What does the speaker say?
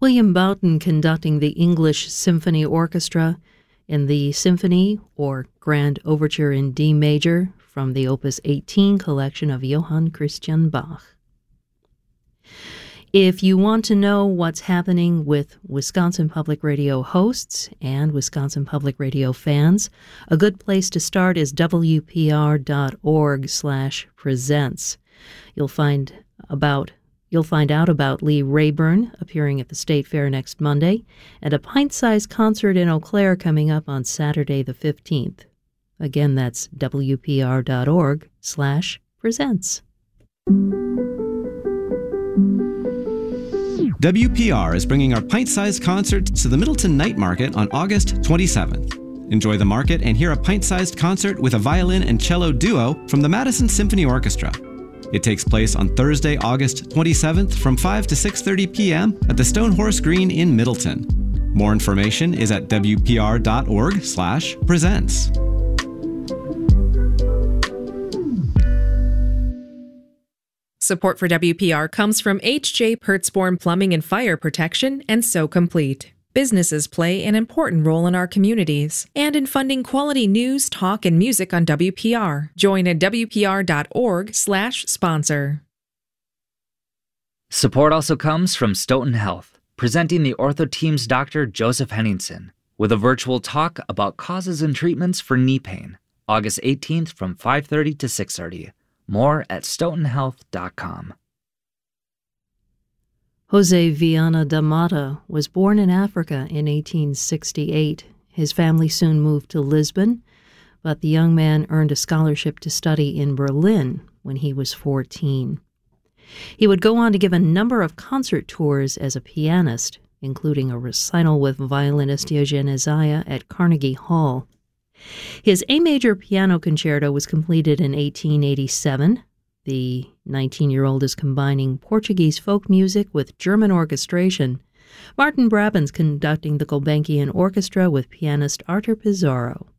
William Boughton conducting the English Symphony Orchestra in the Symphony or Grand Overture in D major from the Opus 18 collection of Johann Christian Bach. If you want to know what's happening with Wisconsin Public Radio hosts and Wisconsin Public Radio fans, a good place to start is wpr.org/presents. You'll find out about Lee Rayburn appearing at the State Fair next Monday and a pint-sized concert in Eau Claire coming up on Saturday the 15th. Again, that's wpr.org/presents. WPR is bringing our pint-sized concert to the Middleton Night Market on August 27th. Enjoy the market and hear a pint-sized concert with a violin and cello duo from the Madison Symphony Orchestra. It takes place on Thursday, August 27th from 5 to 6:30 p.m. at the Stone Horse Green in Middleton. More information is at wpr.org/presents. Support for WPR comes from H.J. Pertzborn Plumbing and Fire Protection and So Complete. Businesses play an important role in our communities and in funding quality news, talk, and music on WPR. Join at wpr.org/sponsor. Support also comes from Stoughton Health, presenting the Ortho Team's Dr. Joseph Henningsen with a virtual talk about causes and treatments for knee pain, August 18th from 5:30 to 6:30. More at stoughtonhealth.com. Jose Viana da Mata was born in Africa in 1868. His family soon moved to Lisbon, but the young man earned a scholarship to study in Berlin when he was 14. He would go on to give a number of concert tours as a pianist, including a recital with violinist Eugene Isaiah at Carnegie Hall. His A major piano concerto was completed in 1887. The 19-year-old is combining Portuguese folk music with German orchestration. Martin Brabant's conducting the Gulbenkian Orchestra with pianist Artur Pizarro.